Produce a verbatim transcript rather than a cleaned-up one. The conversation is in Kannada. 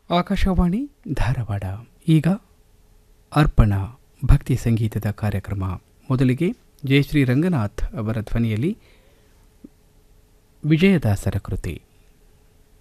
ಆಕಾಶವಾಣಿ ಧಾರವಾಡ. ಈಗ ಅರ್ಪಣ ಭಕ್ತಿ ಸಂಗೀತದ ಕಾರ್ಯಕ್ರಮ. ಮೊದಲಿಗೆ ಜಯಶ್ರೀ ರಂಗನಾಥ್ ಅವರ ಧ್ವನಿಯಲ್ಲಿ ವಿಜಯದಾಸರ ಕೃತಿ.